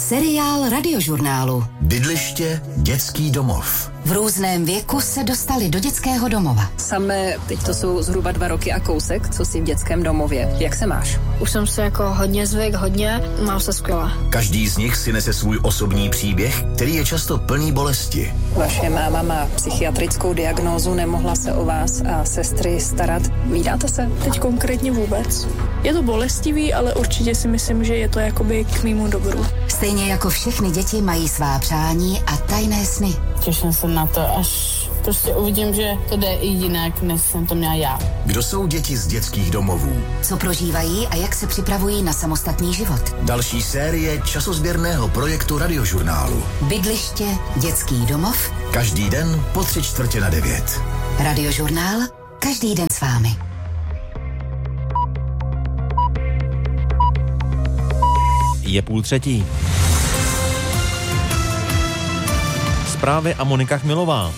Seriál Radiožurnálu. Bydliště, dětský domov. V různém věku se dostali do dětského domova. Samé, teď to jsou zhruba 2 roky a kousek, co jsi v dětském domově. Jak se máš? Už jsem se jako hodně zvyk, mám se skvěle. Každý z nich si nese svůj osobní příběh, který je často plný bolesti. Vaše máma má psychiatrickou diagnózu, nemohla se o vás a sestry starat. Vídáte se? Teď konkrétně vůbec. Je to bolestivý, ale určitě si myslím, že je to jakoby k mému dobru. Stejně jako všechny děti mají svá přání a tajné sny. Těším se na to, až prostě uvidím, že to jde i jinak, než jsem to měla já. Kdo jsou děti z dětských domovů? Co prožívají a jak se připravují na samostatný život? Další série časozběrného projektu Radiožurnálu. Bydliště, dětský domov. Každý den po 8:45. Radiožurnál, každý den s vámi. Je 2:30. Zprávy a Monika Chmilová.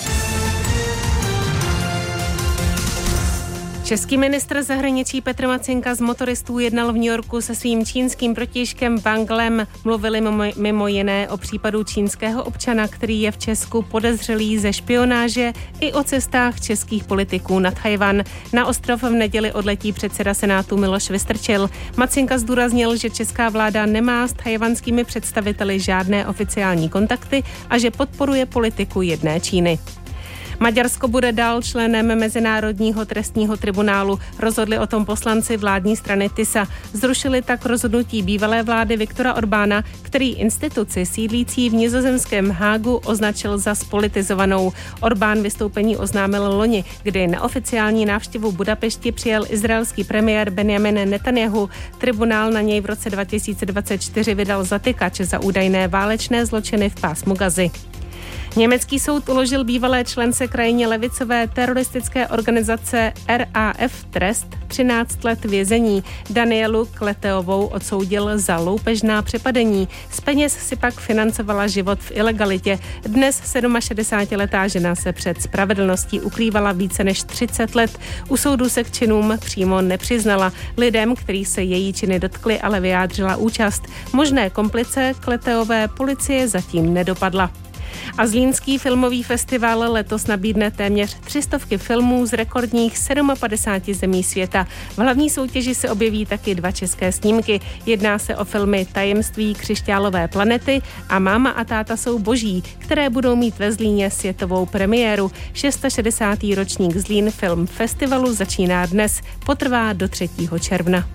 Český ministr zahraničí Petr Matsinka z motoristů jednal v New Yorku se svým čínským protějškem Wanglem. Mluvili mimo jiné o případu čínského občana, který je v Česku podezřelý ze špionáže, i o cestách českých politiků na Tchaj-wan. Na ostrov v neděli odletí předseda Senátu Miloš Vystrčil. Matsinka zdůraznil, že česká vláda nemá s tchajwanskými představiteli žádné oficiální kontakty a že podporuje politiku jedné Číny. Maďarsko bude dál členem Mezinárodního trestního tribunálu. Rozhodli o tom poslanci vládní strany TISA. Zrušili tak rozhodnutí bývalé vlády Viktora Orbána, který instituci sídlící v nizozemském Hágu označil za spolitizovanou. Orbán vystoupení oznámil loni, kdy na oficiální návštěvu Budapešti přijel izraelský premiér Benjamin Netanjahu. Tribunál na něj v roce 2024 vydal zatykač za údajné válečné zločiny v pásmu Gazy. Německý soud uložil bývalé člence krajně levicové teroristické organizace RAF trest 13 let vězení. Danielu Kleteovou odsoudil za loupežná přepadení. Z peněz si pak financovala život v ilegalitě. Dnes 67letá žena se před spravedlností ukrývala více než 30 let. U soudu se k činům přímo nepřiznala. Lidem, který se její činy dotkli, ale vyjádřila účast. Možné komplice Kleteové policie zatím nedopadla. A Zlínský filmový festival letos nabídne téměř 300 filmů z rekordních 57 zemí světa. V hlavní soutěži se objeví taky 2 české snímky. Jedná se o filmy Tajemství křišťálové planety a Máma a táta jsou boží, které budou mít ve Zlíně světovou premiéru. 660. ročník Zlín Film Festivalu začíná dnes, potrvá do 3. června.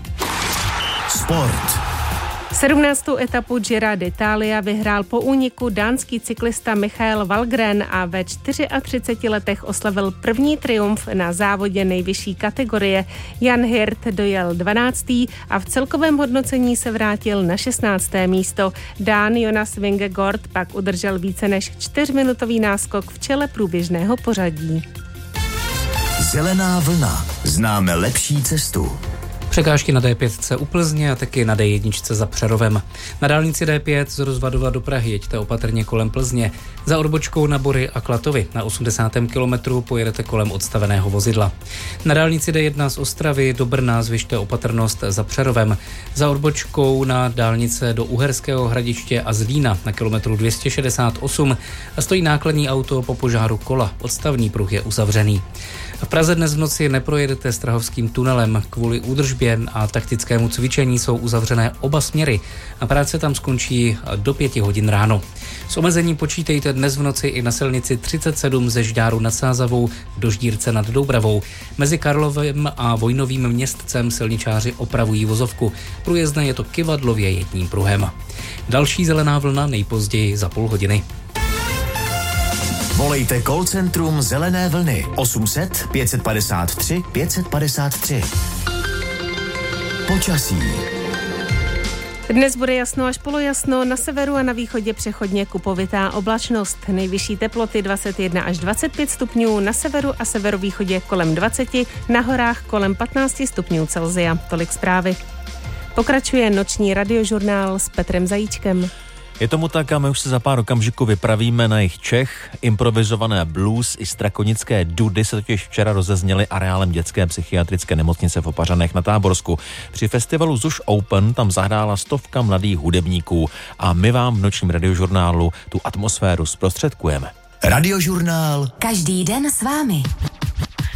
Sport. 17. etapu Gira d'Italia vyhrál po úniku dánský cyklista Michael Valgren a ve 34 letech oslavil první triumf na závodě nejvyšší kategorie. Jan Hirt dojel 12. a v celkovém hodnocení se vrátil na 16. místo. Dán Jonas Vingegaard pak udržel více než 4minutový náskok v čele průběžného pořadí. Zelená vlna. Známe lepší cestu. Překážky na D5 u Plzně a taky na D1 za Přerovem. Na dálnici D5 z Rozvadova do Prahy jeďte opatrně kolem Plzně. Za odbočkou na Bory a Klatovy na 80. kilometru pojedete kolem odstaveného vozidla. Na dálnici D1 z Ostravy do Brna zvyšte opatrnost za Přerovem. Za odbočkou na dálnice do Uherského Hradiště a Zlína na kilometru 268 stojí nákladní auto po požáru kola. Odstavný pruh je uzavřený. V Praze dnes v noci neprojedete Strahovským tunelem. Kvůli údržbě a taktickému cvičení jsou uzavřené oba směry a práce tam skončí do 5 hodin ráno. S omezením počítejte dnes v noci i na silnici 37 ze Žďáru nad Sázavou do Ždírce nad Doubravou. Mezi Karlovem a Vojnovým Městcem silničáři opravují vozovku. Průjezdné je to kyvadlově jedním pruhem. Další zelená vlna nejpozději za půl hodiny. Volejte call centrum Zelené vlny 800 553 553. Počasí. Dnes bude jasno až polojasno, na severu a na východě přechodně kupovitá oblačnost. Nejvyšší teploty 21 až 25 stupňů, na severu a severovýchodě kolem 20, na horách kolem 15 stupňů Celsia. Tolik zprávy. Pokračuje noční radiožurnál s Petrem Zajíčkem. Je tomu tak a my už se za pár okamžiků vypravíme na jih Čech. Improvizované blues i strakonické dudy se totiž včera rozezněly areálem dětské psychiatrické nemocnice v Opařanech na Táborsku. Při festivalu Zuš Open tam zahrála 100 mladých hudebníků a my vám v nočním radiožurnálu tu atmosféru zprostředkujeme. Radiožurnál. Každý den s vámi.